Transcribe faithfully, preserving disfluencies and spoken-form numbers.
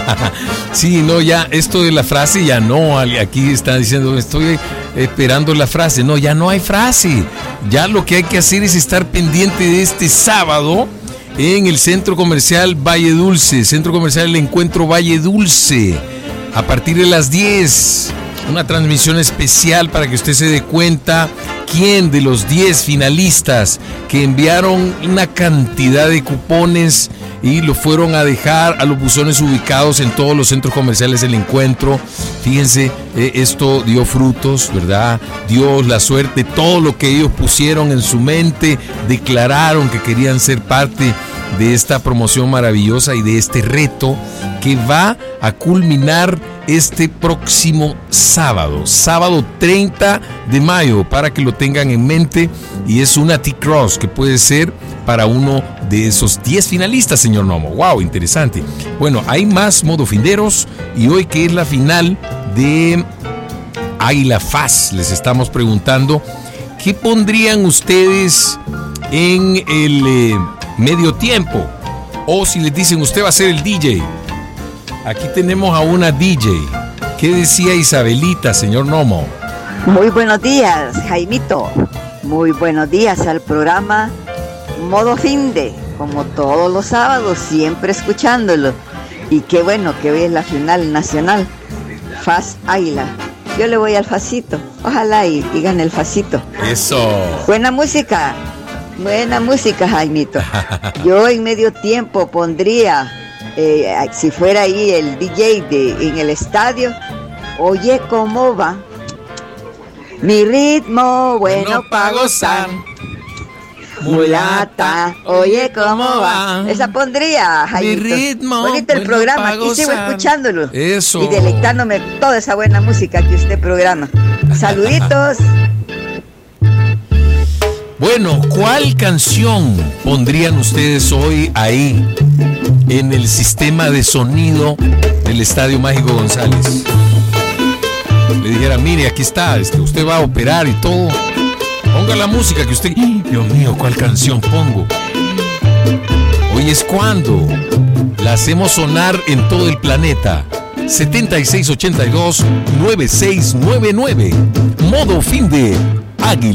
Sí, no, ya esto de la frase ya no. Aquí está diciendo, estoy esperando la frase. No, ya no hay frase. Ya lo que hay que hacer es estar pendiente de este sábado en el Centro Comercial Valle Dulce. Centro Comercial El Encuentro Valle Dulce. A partir de las diez. Una transmisión especial para que usted se dé cuenta quién de los diez finalistas que enviaron una cantidad de cupones y lo fueron a dejar a los buzones ubicados en todos los centros comerciales del Encuentro. Fíjense, eh, esto dio frutos, ¿verdad? Dio la suerte, todo lo que ellos pusieron en su mente, declararon que querían ser parte de esta promoción maravillosa y de este reto que va a culminar este próximo sábado, sábado treinta de mayo, para que lo tengan en mente, y es una T-Cross que puede ser para uno de esos diez finalistas, señor Nomo. Wow, interesante. Bueno, hay más modofinderos y hoy, que es la final de Águila Faz, les estamos preguntando ¿qué pondrían ustedes en el eh, medio tiempo? O si les dicen usted va a ser el D J. Aquí tenemos a una D J. ¿Qué decía Isabelita, señor Nomo? Muy buenos días, Jaimito. Muy buenos días al programa Modo Finde, como todos los sábados, siempre escuchándolo. Y qué bueno que hoy es la final nacional, Faz Águila. Yo le voy al Facito, ojalá y, y gane el Facito. Eso. Buena música, buena música, Jaimito. Yo en medio tiempo pondría, eh, si fuera ahí el D J de, en el estadio, oye cómo va, mi ritmo bueno, bueno para gozar. Mulata, oye cómo va. Esa pondría, Jaimito. Mi ritmo bonito el bueno programa, aquí sigo escuchándolo. Eso. Y deleitándome toda esa buena música que usted programa. Saluditos. Bueno, ¿cuál canción pondrían ustedes hoy ahí en el sistema de sonido del Estadio Mágico González? Le dijera, mire, aquí está, este, usted va a operar y todo. Ponga la música que usted... Dios mío, ¿cuál canción pongo? Hoy es cuando la hacemos sonar en todo el planeta. setenta y seis ochenta y dos, noventa y seis noventa y nueve. Modo Finde Águila.